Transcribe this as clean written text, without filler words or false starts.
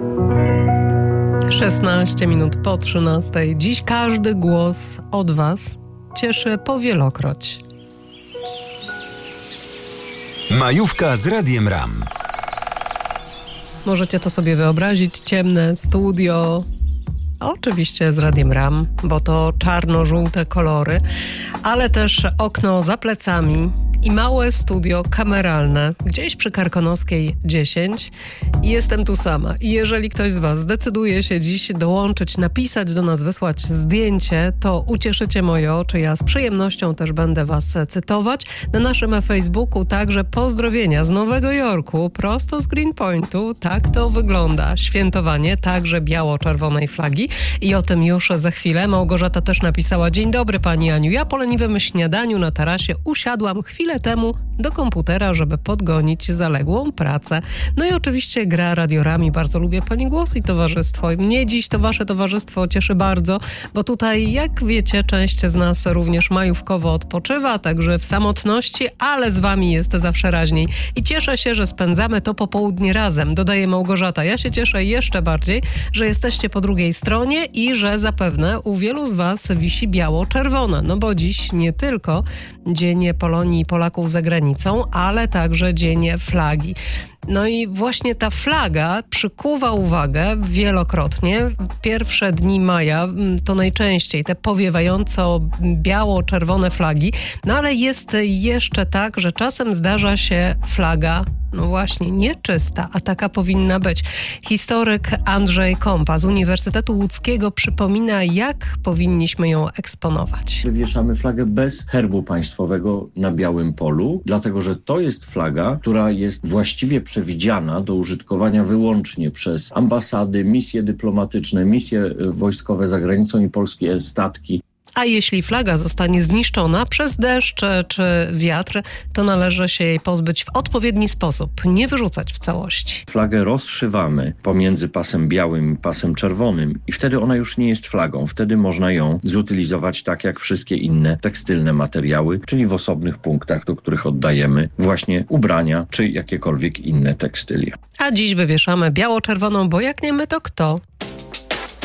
16 minut po 13. Dziś każdy głos od Was cieszy powielokroć. Majówka z Radiem RAM. Możecie to sobie wyobrazić, ciemne studio, oczywiście z Radiem RAM, bo to czarno-żółte kolory, ale też okno za plecami i małe studio kameralne gdzieś przy Karkonoskiej 10 i jestem tu sama. I jeżeli ktoś z Was zdecyduje się dziś dołączyć, napisać do nas, wysłać zdjęcie, to ucieszycie moje oczy. Ja z przyjemnością też będę Was cytować. Na naszym Facebooku także pozdrowienia z Nowego Jorku, prosto z Greenpointu. Tak to wygląda. Świętowanie także biało-czerwonej flagi i o tym już za chwilę. Małgorzata też napisała: dzień dobry Pani Aniu, ja po leniwym śniadaniu na tarasie usiadłam chwilę temu do komputera, żeby podgonić zaległą pracę. No i oczywiście gra Radio RAM i bardzo lubię Pani głos i towarzystwo. Mnie dziś to Wasze towarzystwo cieszy bardzo, bo tutaj, jak wiecie, część z nas również majówkowo odpoczywa, także w samotności, ale z Wami jest zawsze raźniej. I cieszę się, że spędzamy to popołudnie razem, dodaje Małgorzata. Ja się cieszę jeszcze bardziej, że jesteście po drugiej stronie i że zapewne u wielu z Was wisi biało-czerwona, no bo dziś nie tylko Dzień Polonii i Polaków za granicą, ale także Dzień Flagi. No i właśnie ta flaga przykuwa uwagę wielokrotnie. Pierwsze dni maja to najczęściej te powiewająco biało-czerwone flagi, no ale jest jeszcze tak, że czasem zdarza się flaga, no właśnie, nieczysta, a taka powinna być. Historyk Andrzej Kompa z Uniwersytetu Łódzkiego przypomina, jak powinniśmy ją eksponować. Wywieszamy flagę bez herbu państwowego na białym polu, dlatego że to jest flaga, która jest właściwie przewidziana do użytkowania wyłącznie przez ambasady, misje dyplomatyczne, misje wojskowe za granicą i polskie statki. A jeśli flaga zostanie zniszczona przez deszcz czy wiatr, to należy się jej pozbyć w odpowiedni sposób, nie wyrzucać w całości. Flagę rozszywamy pomiędzy pasem białym i pasem czerwonym i wtedy ona już nie jest flagą. Wtedy można ją zutylizować tak jak wszystkie inne tekstylne materiały, czyli w osobnych punktach, do których oddajemy właśnie ubrania czy jakiekolwiek inne tekstylia. A dziś wywieszamy biało-czerwoną, bo jak nie my, to kto?